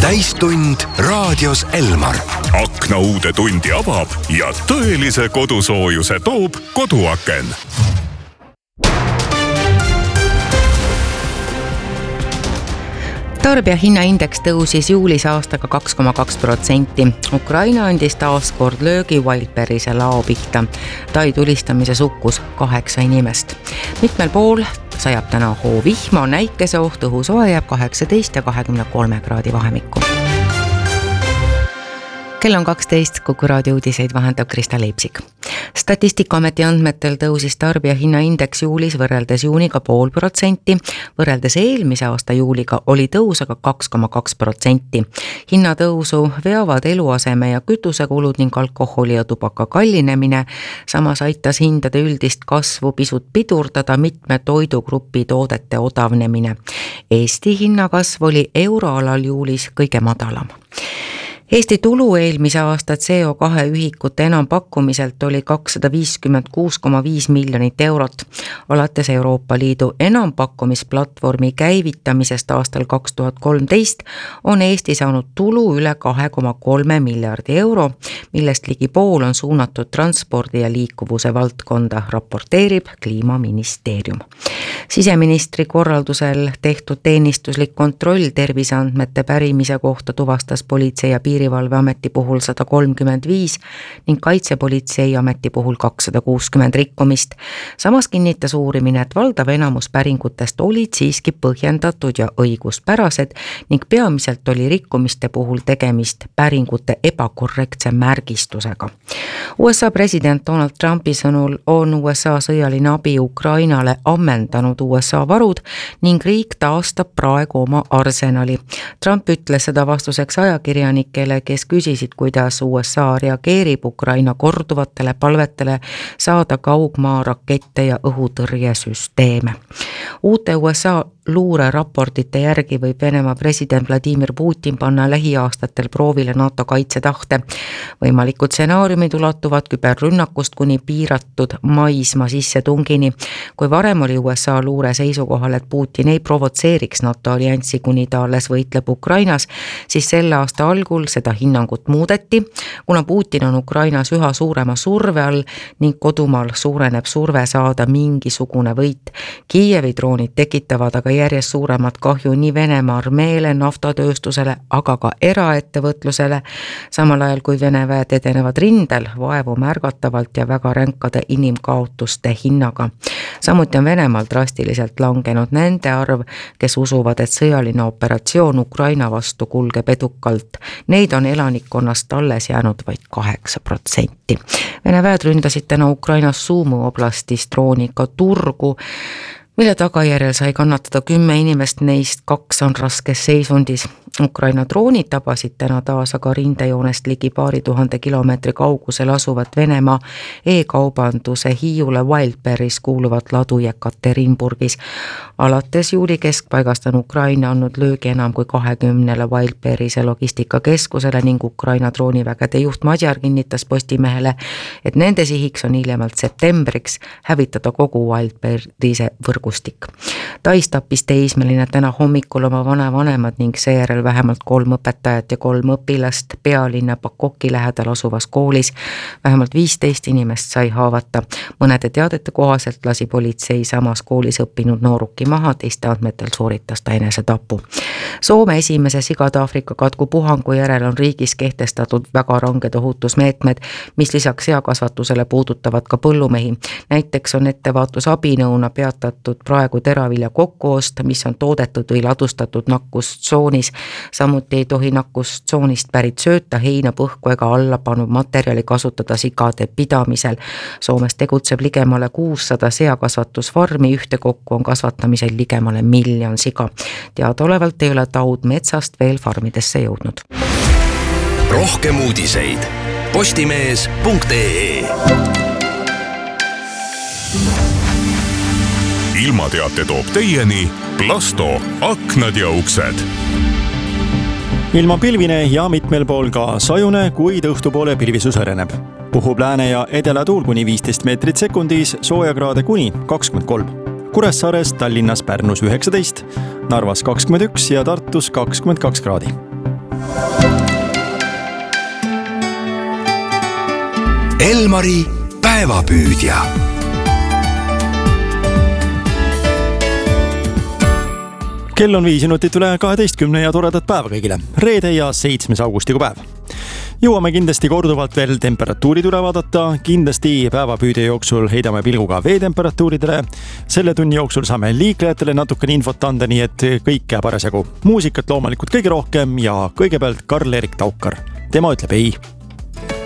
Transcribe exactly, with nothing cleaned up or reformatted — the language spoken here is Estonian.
täistund raadios Elmar. Akna uude tundi avab ja tõelise kodusoojuse toob Koduaken. Tarbijahinnaindeks tõusis juulis aastaga kaks koma kaks protsenti. Ukraina andis taas kord löögi Wildberry'se lao pihta. Tai tulistamise sukkus kaheksa inimest. Mitmel pool sajab täna hoo vihma, näikese oht, õhusoe jääb kaheksateist ja kahekümne kolme kraadi vahemikku. Kell on kaksteist, Kuku raadio uudiseid vahendab Krista Leipsik. Statistikaameti andmetel tõusis tarbijahinnaindeks juulis võrreldes juuniga pool protsenti, võrreldes eelmise aasta juuliga oli tõus aga kaks koma kaks protsenti. Hinnatõusu veavad eluaseme ja kütusekulud ning alkoholi ja tubaka kallinemine, samas aitas hindade üldist kasvu pisut pidurdada mitme toidugrupi toodete odavnemine. Eesti hinnakasv oli euroalal juulis kõige madalam. Eesti tulu eelmise aasta C O kahe ühikute enampakkumiselt oli kakssada viiskümmend kuus koma viis miljonit eurot. Alates Euroopa Liidu enampakkumisplatvormi käivitamisest aastal kaks tuhat kolmteist on Eesti saanud tulu üle kahe koma kolme miljardi euro, millest ligi pool on suunatud transpordi ja liikuvuse valdkonda, raporteerib Kliimaministeerium. Siseministri korraldusel tehtud teenistuslik kontroll terviseandmete pärimise kohta tuvastas politsei ja Piirivalveameti puhul sada kolmkümmend viis ning Kaitsepolitseiameti puhul kakssada kuuskümmend rikkumist. Samas kinnitas uurimine, et valdav enamus päringutest olid siiski põhjendatud ja õiguspärased ning peamiselt oli rikkumiste puhul tegemist päringute ebakorrektse märgistusega. U S A president Donald Trumpi sõnul on U S A sõjaline abi Ukrainale ammendanud U S A varud ning riik taastab praegu oma arsenali. Trump ütles seda vastuseks ajakirjanikele, kes küsisid, kuidas U S A reageerib Ukraina korduvatele palvetele saada kaugmaa rakette ja õhutõrjesüsteeme. Uute U S A luureraportite järgi võib Venemaa president Vladimir Putin panna lähiaastatel proovile NATO kaitsetahte. Võimalikud stsenaariumid ulatuvad küberrünnakust kuni piiratud maismaa sissetungini. Kui varem oli U S A luure seisukohal, et Putin ei provotseeriks NATO allianssi, kuni ta alles võitleb Ukrainas, siis selle aasta algul seda hinnangut muudeti, kuna Putin on Ukrainas üha suurema surve all ning kodumaal suureneb surve saada mingisugune võit. Kiievi droonid tekitavad aga järjest suuremat kahju nii Venemaa armeele, naftatööstusele, aga ka eraettevõtlusele. Samal ajal kui Vene väed edenevad rindel, vaevu märgatavalt ja väga ränkade inimkaotuste hinnaga. Samuti on Venemaal drastiliselt langenud nende arv, kes usuvad, et sõjaline operatsioon Ukraina vastu kulgeb edukalt. Neid on elanikkonnast alles jäänud vaid kaheksa protsenti. Vene väed ründasid täna Ukrainas Sumu oblastis drooniga turgu, mille tagajärjel sai kannatada kümme inimest, neist kaks on raskes seisundis. Ukraina droonid tabasid täna taas aga rindejoonest ligi paari tuhande kilomeetri kaugusel asuvat Venemaa e-kaubanduse Hiiule Wildberry's kuuluvat ladu Jekaterinburgis. Alates juuli keskpaigast on Ukraina andnud löögi enam kui kahekümnele Wildberry'se logistikakeskusele ning Ukraina droonivägede juht Madjar kinnitas Postimehele, et nende sihiks on hiljemalt septembriks hävitada kogu Wildberry'se võrgustik. Tais tappis teismeline täna hommikul oma vanavanemad ning seejärel vähemalt kolm õpetajat ja kolm õpilast pealinna Pakoki lähedal asuvas koolis. Vähemalt viisteist inimest sai haavata. Mõnede teadete kohaselt lasi politsei samas koolis õppinud nooruki maha, teiste andmetel sooritas ta enesetapu. Soome esimese sigade Aafrika katku puhangu järel on riigis kehtestatud väga ranged ohutusmeetmed, mis lisaks seakasvatusele puudutavad ka põllumehi. Näiteks on ettevaatusabinõuna peatatud praegu teravilja kokkuost, mis on toodetud või ladustatud nakkustsoonis. Samuti ei tohi nakkustsoonist pärit sööta, heina, põhku ega allapanu materjali kasutada sigade pidamisel. Soomes tegutseb ligemale kuussada seakasvatusfarmi, ühtekokku on kasvatamisel ligemale miljon siga. Teadaolevalt ei ole taud metsast veel farmidesse jõudnud. Rohkem uudiseid postimees punkt ee. Ilmateate toob teieni Plasto aknad ja uksed. Ilma pilvine ja mitmel pool ka sajune, kuid õhtupoole pilvisus õreneb. Puhub lääne ja edela tuul kuni viisteist meetrit sekundis, soojakraade kuni kakskümmend kolm. Kuressaares, Tallinnas, Pärnus üheksateist, Narvas kakskümmend üks ja Tartus kakskümmend kaks kraadi. Elmari päevapüüdja. Kell on viis minutit üle kaheteistkümne ja toredat päeva kõigile. Reede ja seitsmes augustikuu päev. Jõuame kindlasti korduvalt veel temperatuurid üle vaadata. Kindlasti päevapüüde jooksul heidame pilguga veetemperatuuridele. Selle tunni jooksul saame liiklejatele natukene infot anda, nii et kõik käib parasjagu. Muusikat loomulikult kõige rohkem ja kõigepealt Karl-Erik Taukar. Tema ütleb ei.